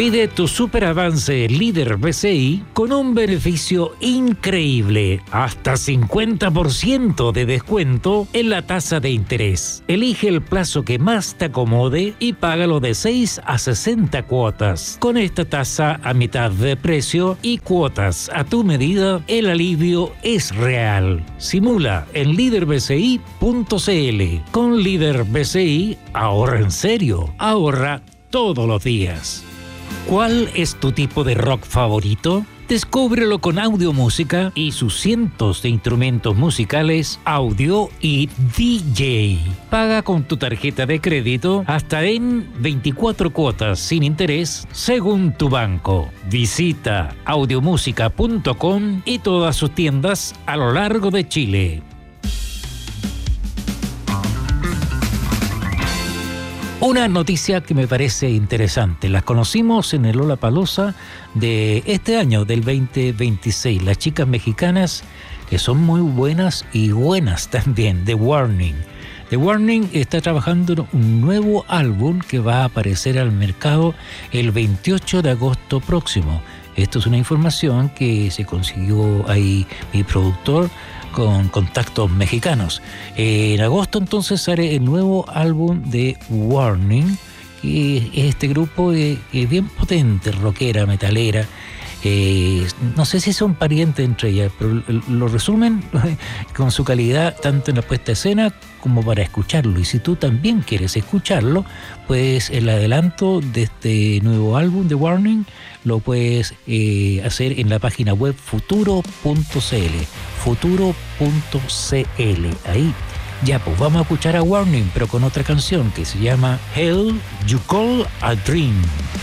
Pide tu super avance líder BCI con un beneficio increíble, hasta 50% de descuento en la tasa de interés. Elige el plazo que más te acomode y págalo de 6 a 60 cuotas. Con esta tasa a mitad de precio y cuotas a tu medida, el alivio es real. Simula en liderbci.cl. Con Líder BCI, ahorra en serio, ahorra todos los días. ¿Cuál es tu tipo de rock favorito? Descúbrelo con Audiomúsica y sus cientos de instrumentos musicales, audio y DJ. Paga con tu tarjeta de crédito hasta en 24 cuotas sin interés según tu banco. Visita audiomúsica.com y todas sus tiendas a lo largo de Chile. Una noticia que me parece interesante. Las conocimos en el Lollapalooza de este año, del 2026. Las chicas mexicanas que son muy buenas y buenas también, The Warning. The Warning está trabajando en un nuevo álbum que va a aparecer al mercado el 28 de agosto próximo. Esto es una información que se consiguió ahí mi productor con contactos mexicanos. En agosto entonces sale el nuevo álbum de Warning, que es este grupo bien potente, rockera, metalera. No sé si son parientes entre ellas, pero lo resumen con su calidad tanto en la puesta a escena como para escucharlo. Y si tú también quieres escucharlo, pues el adelanto de este nuevo álbum de Warning lo puedes hacer en la página web futuro.cl. Ahí ya, pues vamos a escuchar a Warning, pero con otra canción que se llama Hell You Call a Dream.